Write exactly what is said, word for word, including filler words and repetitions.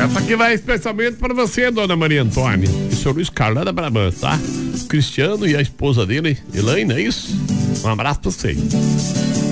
Essa aqui vai especialmente para você, dona Maria Antônia. E o seu Luiz Carlos da Brabant, tá? O Cristiano e a esposa dele, Elaine, é isso? Um abraço pra você.